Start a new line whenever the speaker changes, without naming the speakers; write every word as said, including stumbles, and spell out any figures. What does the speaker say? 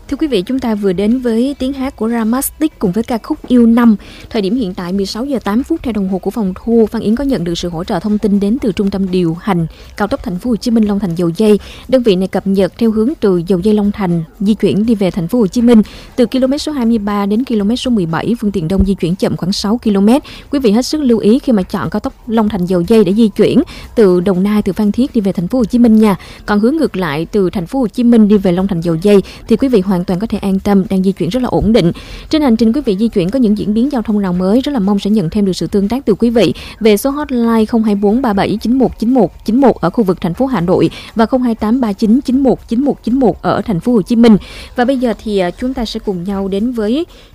Thưa quý vị, chúng ta vừa đến với tiếng hát của Ramastic cùng với ca khúc Yêu Năm. Thời điểm hiện tại mười sáu giờ tám phút theo đồng hồ của phòng thu. Phan Yến có nhận được sự hỗ trợ thông tin đến từ Trung tâm điều hành cao tốc Thành phố Hồ Chí Minh Long Thành Dầu Giây. Đơn vị này cập nhật theo hướng từ Dầu Giây Long Thành di chuyển đi về Thành phố Hồ Chí Minh từ km số hai mươi ba đến km số mười bảy, phương tiện đông di chuyển chậm khoảng sáu ki lô mét. Quý vị hết sức lưu ý khi mà chọn cao tốc Long Thành Dầu Giây để di chuyển từ Đồng Nai, từ Phan Thiết đi về Thành phố Hồ Chí Minh nha. Còn hướng ngược lại từ Thành phố Hồ Chí Minh đi về Long Thành Dầu Giây thì quý vị hoàn toàn có thể an tâm, đang di chuyển rất là ổn định. Trên hành trình quý vị di chuyển có những diễn biến giao thông nào mới, rất là mong sẽ nhận thêm được sự tương tác từ quý vị về số hotline không hai bốn ba bảy chín một chín một chín một ở khu vực thành phố Hà Nội và không hai tám ba chín chín một chín một chín một ở Thành phố Hồ Chí Minh. Và bây giờ thì chúng ta sẽ cùng nhau đến với